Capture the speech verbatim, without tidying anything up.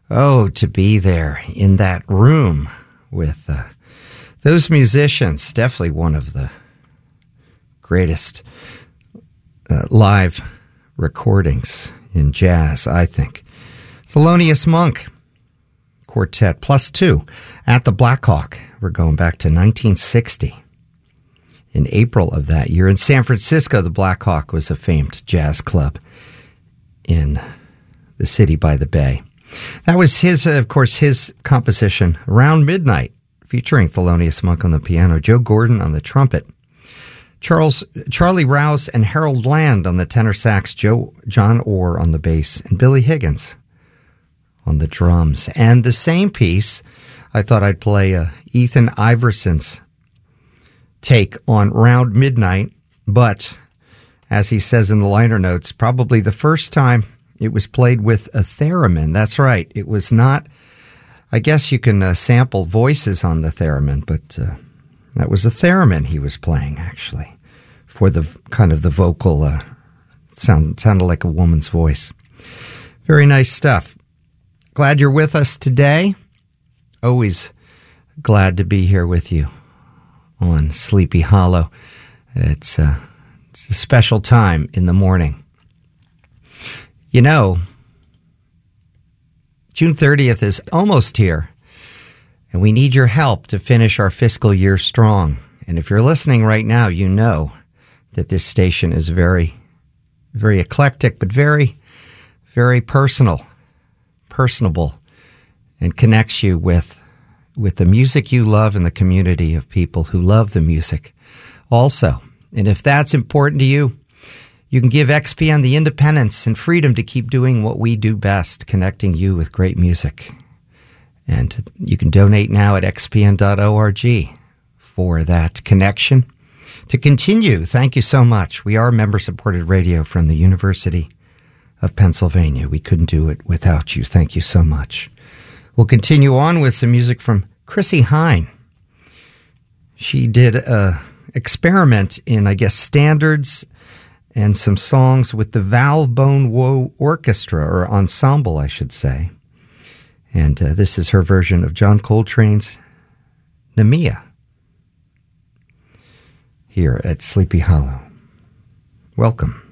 Oh, to be there in that room with uh, those musicians, definitely one of the greatest uh, live recordings in jazz, I think. Thelonious Monk Quartet, plus two, at the Blackhawk. We're going back to nineteen sixty. In April of that year, in San Francisco, the Blackhawk was a famed jazz club in the city by the bay. That was his, of course, his composition, Around Midnight, featuring Thelonious Monk on the piano, Joe Gordon on the trumpet, Charles Charlie Rouse and Harold Land on the tenor sax, Joe John Orr on the bass, and Billy Higgins on the drums. And the same piece, I thought I'd play uh, Ethan Iverson's take on Round Midnight, but as he says in the liner notes, probably the first time it was played with a theremin. That's right. It was not, I guess you can uh, sample voices on the theremin, but uh, that was a theremin he was playing, actually, for the kind of the vocal, uh, sound, sounded like a woman's voice. Very nice stuff. Glad you're with us today. Always glad to be here with you on Sleepy Hollow. It's, uh, it's a special time in the morning. You know, June thirtieth is almost here, and we need your help to finish our fiscal year strong. And if you're listening right now, you know that this station is very, very eclectic, but very, very personal, personable, and connects you with with the music you love and the community of people who love the music also. And if that's important to you, you can give X P N the independence and freedom to keep doing what we do best, connecting you with great music. And you can donate now at x p n dot org for that connection. To continue, thank you so much. We are member-supported radio from the University of Pennsylvania. We couldn't do it without you. Thank you so much. We'll continue on with some music from Chrissie Hynde. She did an experiment in, I guess, standards and some songs with the Valve Bone Woe Orchestra, or ensemble, I should say. And uh, this is her version of John Coltrane's Nemea here at Sleepy Hollow. Welcome.